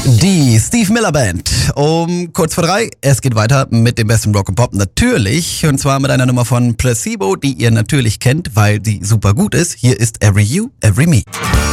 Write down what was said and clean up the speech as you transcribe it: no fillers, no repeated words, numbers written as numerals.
Die Steve Miller Band. Um kurz vor 3. Es geht weiter mit dem besten Rock und Pop natürlich. Und zwar mit einer Nummer von Placebo, die ihr natürlich kennt, weil sie super gut ist. Hier ist Every You, Every Me.